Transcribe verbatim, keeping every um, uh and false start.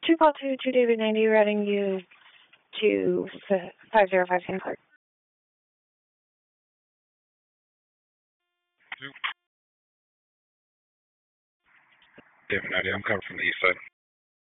Two call two, two David ninety, routing you to five zero five Sam Clark. Two. David ninety, I'm coming from the east side.